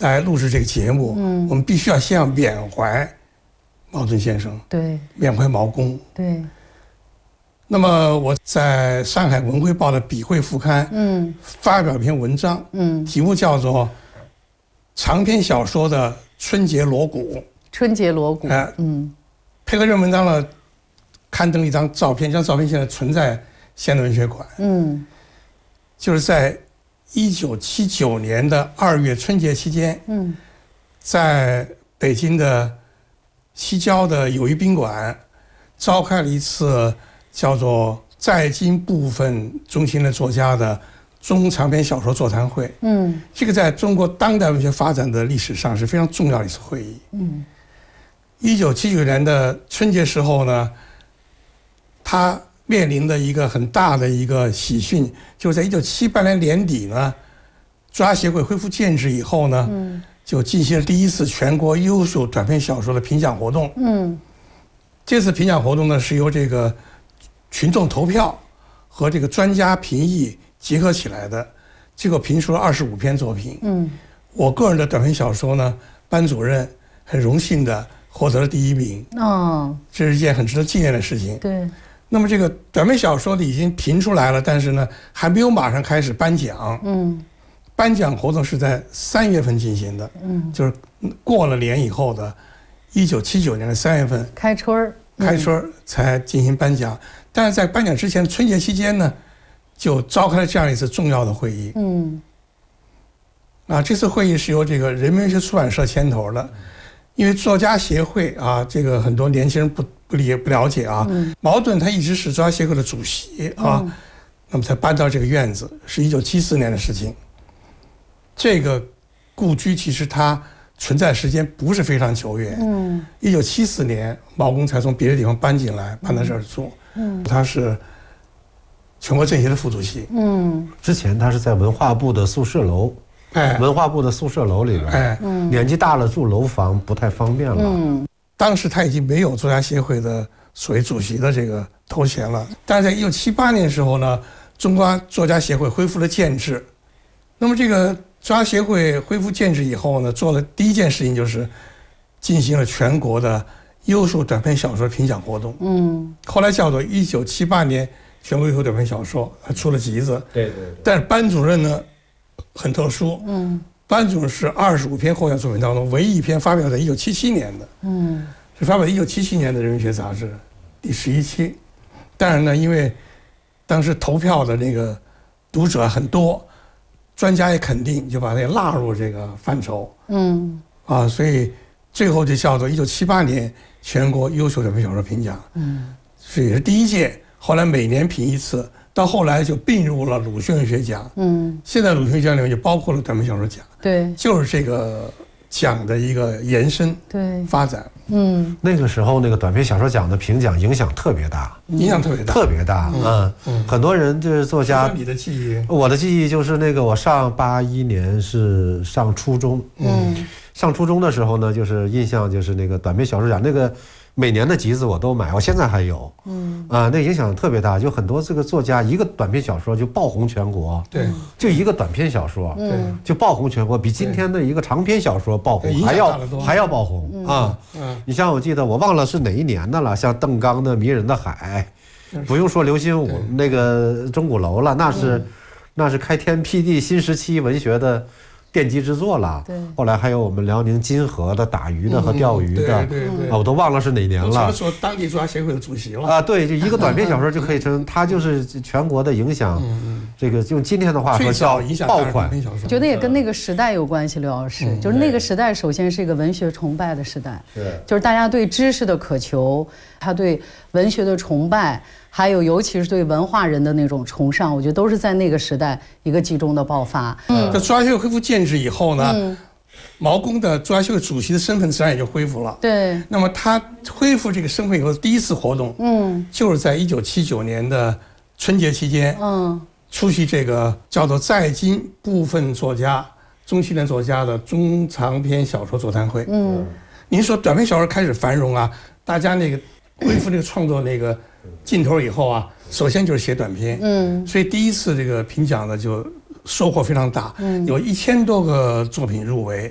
来录制这个节目，我们必须要先要缅怀毛泽东先生， 对， 缅怀毛公， 对。 那么我在上海文汇报的笔会副刊，发表一篇文章，题目叫做《长篇小说的春节锣鼓》。 春节锣鼓， 配合这篇文章呢，刊登了一张照片，这张照片现在存在现代文学馆，就是在1979年的2月春节期间，在北京的西郊的友谊宾馆召开了一次叫做在京部分中青年作家的中长篇小说座谈会。这个在中国当代文学发展的历史上是非常重要的一次会议。1979年的春节时候呢，他面临的一个很大的一个喜讯，就是在1978年年底呢，作家协会恢复建制以后呢，就进行了第一次全国优秀短篇小说的评奖活动。这次评奖活动呢，是由这个群众投票和这个专家评议结合起来的，结果评出了25篇作品。我个人的短篇小说呢，班主任很荣幸的获得了第1名。这是一件很值得纪念的事情。 对。 那么这个短篇小说呢已经评出来了，但是呢还没有马上开始颁奖。颁奖活动是在3月份进行的。就是过了年以后的1979年的3月份开春才进行颁奖。但是在颁奖之前，春节期间呢，就召开了这样一次重要的会议。这次会议是由这个人民文学出版社牵头的，因为作家协会啊，这个很多年轻人不了解啊。茅盾他一直是作家协会的主席啊，那么才搬到这个院子，是1974年的事情。这个故居其实它存在时间不是非常久远。1974年毛公才从别的地方搬进来，搬到这儿住。他是全国政协的副主席。 之前他是在文化部的宿舍楼，文化部的宿舍楼里边，年纪大了住楼房不太方便了。 当时他已经没有作家协会的所谓主席的这个头衔了，但是在1978年的时候呢，中国作家协会恢复了建制。那么这个作家协会恢复建制以后呢，做了第一件事情就是进行了全国的优秀短篇小说评奖活动。后来叫做1978年全国优秀短篇小说，还出了集子。 对。 但是班主任呢很特殊。班主任是25篇获奖作品当中唯一一篇发表在1977年的。是发表在1977年的《人文学杂志》第11期。当然呢，因为当时投票的那个读者很多，专家也肯定，就把它纳入这个范畴。所以最后就叫做1978年全国优秀短篇小说评奖。这也是第一届，后来每年评一次，到后来就并入了鲁迅文学奖。现在鲁迅奖里面就包括了短篇小说奖。 对， 就是这个奖的一个延伸发展。 那个时候那个短篇小说奖的评奖影响特别大，特别大。很多人就是作家。 你的记忆？ 我的记忆就是那个我上81年是上初中。上初中的时候呢，就是印象就是那个短篇小说奖那个每年的集子我都买，我现在还有。那影响特别大，就很多这个作家一个短篇小说就爆红全国。 对， 就一个短篇小说，就爆红全国，比今天的一个长篇小说爆红还要爆红啊！你像我记得我忘了是哪一年的了，像邓刚的《迷人的海》，不用说刘心武那个钟鼓楼了，那是开天辟地新时期文学的奠基之作了。后来还有我们辽宁金河的打鱼的和钓鱼的。我都忘了是哪年了。 说当地作家协会的主席了。 对，就一个短篇小说就可以称，它就是全国的影响。这个用今天的话说叫爆款。 我觉得也跟那个时代有关系，刘老师。就是那个时代，首先是一个文学崇拜的时代，就是大家对知识的渴求，他对文学的崇拜。还有尤其是对文化人的那种崇尚，我觉得都是在那个时代一个集中的爆发。 这作家协会恢复建制以后呢，毛公的作家协会主席的身份自然也就恢复了。 对。 那么他恢复这个身份以后，第一次活动，就是在1979年的春节期间，出席这个叫做在京部分作家、中青年作家的中长篇小说座谈会。您说短篇小说开始繁荣啊，大家那个恢复那个创作那个劲头以后啊，首先就是写短篇。所以第一次这个评奖呢就收获非常大，有1000多个作品入围。